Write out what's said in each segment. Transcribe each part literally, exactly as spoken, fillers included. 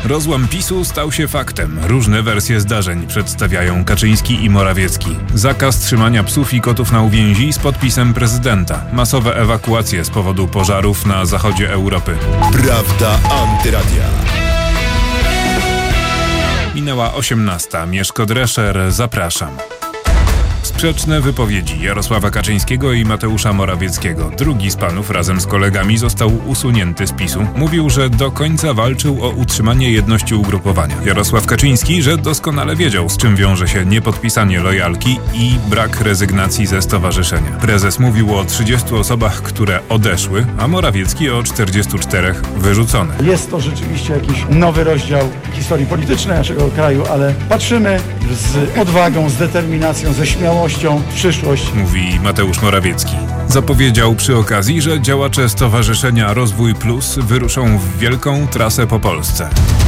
Rozłam PiSu stał się faktem. Różne wersje zdarzeń przedstawiają Kaczyński i Morawiecki. Zakaz trzymania psów i kotów na uwięzi z podpisem prezydenta. Masowe ewakuacje z powodu pożarów na zachodzie Europy. Prawda Antyradia. Minęła osiemnasta. Mieszko Drescher, zapraszam. Sprzeczne wypowiedzi Jarosława Kaczyńskiego i Mateusza Morawieckiego. Drugi z panów razem z kolegami został usunięty z PiSu. Mówił, że do końca walczył o utrzymanie jedności ugrupowania. Jarosław Kaczyński, że doskonale wiedział, z czym wiąże się niepodpisanie lojalki i brak rezygnacji ze stowarzyszenia. Prezes mówił o trzydziestu osobach, które odeszły, a Morawiecki o czterdziestu czterech wyrzuconych. Jest to rzeczywiście jakiś nowy rozdział historii politycznej naszego kraju, ale patrzymy z odwagą, z determinacją, ze śmiałością w przyszłość. Mówi Mateusz Morawiecki. Zapowiedział przy okazji, że działacze Stowarzyszenia Rozwój Plus wyruszą w wielką trasę po Polsce.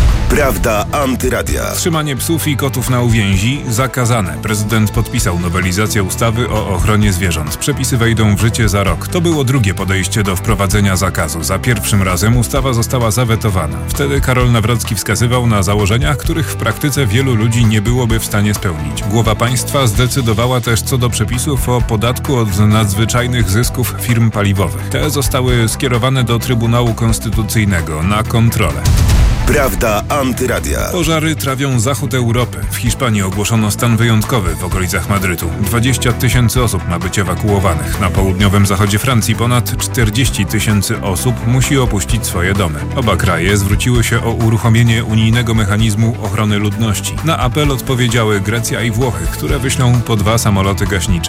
Prawda Antyradia. Trzymanie psów i kotów na uwięzi zakazane. Prezydent podpisał nowelizację ustawy o ochronie zwierząt. Przepisy wejdą w życie za rok. To było drugie podejście do wprowadzenia zakazu. Za pierwszym razem ustawa została zawetowana. Wtedy Karol Nawrocki wskazywał na założenia, których w praktyce wielu ludzi nie byłoby w stanie spełnić. Głowa państwa zdecydowała też co do przepisów o podatku od nadzwyczajnych zysków firm paliwowych. Te zostały skierowane do Trybunału Konstytucyjnego na kontrolę. Prawda Antyradia. Pożary trawią zachód Europy. W Hiszpanii ogłoszono stan wyjątkowy w okolicach Madrytu. dwadzieścia tysięcy osób ma być ewakuowanych. Na południowym zachodzie Francji ponad czterdzieści tysięcy osób musi opuścić swoje domy. Oba kraje zwróciły się o uruchomienie unijnego mechanizmu ochrony ludności. Na apel odpowiedziały Grecja i Włochy, które wyślą po dwa samoloty gaśnicze.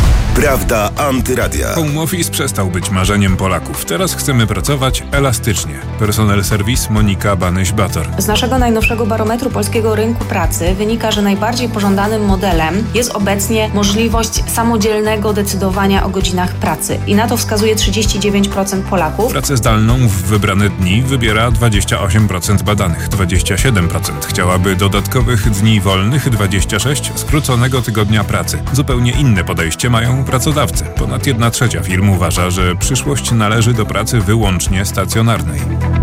Prawda Antyradia. Home office przestał być marzeniem Polaków. Teraz chcemy pracować elastycznie. Personel serwis Monika Banyś-Bator. Z naszego najnowszego barometru polskiego rynku pracy wynika, że najbardziej pożądanym modelem jest obecnie możliwość samodzielnego decydowania o godzinach pracy. I na to wskazuje trzydzieści dziewięć procent Polaków. Pracę zdalną w wybrane dni wybiera dwadzieścia osiem procent badanych. dwadzieścia siedem procent chciałaby dodatkowych dni wolnych, dwadzieścia sześć procent skróconego tygodnia pracy. Zupełnie inne podejście mają pracodawcy. Ponad jedna trzecia firm uważa, że przyszłość należy do pracy wyłącznie stacjonarnej.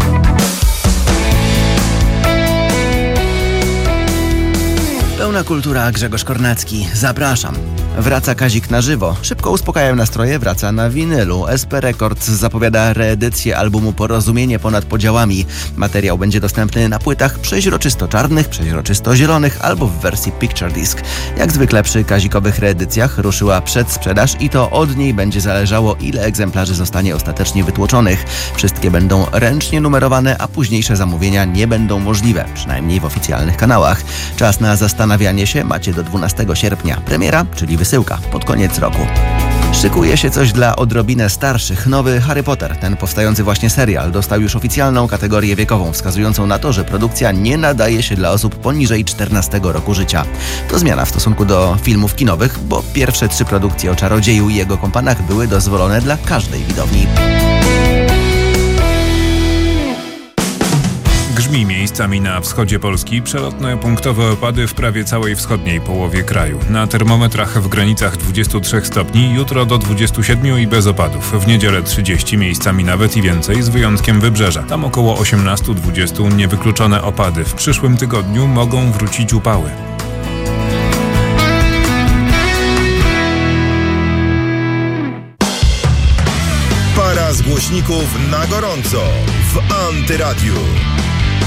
Pełna kultura, Grzegorz Kornacki. Zapraszam. Wraca Kazik na żywo. Szybko uspokajają nastroje, wraca na winylu. S P Records zapowiada reedycję albumu Porozumienie ponad podziałami. Materiał będzie dostępny na płytach przeźroczysto-czarnych, przeźroczysto-zielonych albo w wersji Picture Disc. Jak zwykle przy kazikowych reedycjach ruszyła przedsprzedaż i to od niej będzie zależało, ile egzemplarzy zostanie ostatecznie wytłoczonych. Wszystkie będą ręcznie numerowane, a późniejsze zamówienia nie będą możliwe, przynajmniej w oficjalnych kanałach. Czas na zastanawianie się macie do dwunastego sierpnia. Premiera, czyli wysyłka, pod koniec roku. Szykuje się coś dla odrobinę starszych. Nowy Harry Potter, ten powstający właśnie serial, dostał już oficjalną kategorię wiekową, wskazującą na to, że produkcja nie nadaje się dla osób poniżej czternastego roku życia. To zmiana w stosunku do filmów kinowych, bo pierwsze trzy produkcje o czarodzieju i jego kompanach były dozwolone dla każdej widowni. Grzmi miejscami na wschodzie Polski, przelotne punktowe opady w prawie całej wschodniej połowie kraju. Na termometrach w granicach dwudziestu trzech stopni, jutro do dwudziestu siedmiu i bez opadów. W niedzielę trzydzieści, miejscami nawet i więcej, z wyjątkiem Wybrzeża. Tam około osiemnastu do dwudziestu niewykluczone opady. W przyszłym tygodniu mogą wrócić upały. Para z głośników na gorąco w Antyradiu.